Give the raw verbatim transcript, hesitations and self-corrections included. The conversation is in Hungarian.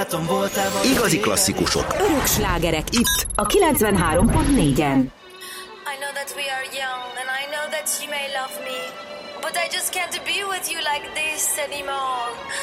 barátom voltál. Igazi klasszikusok. Örök slágerek itt a kilencvenhárom pont négyen. I know that we are young and I know that you may love me, but I just can't be with you like this anymore.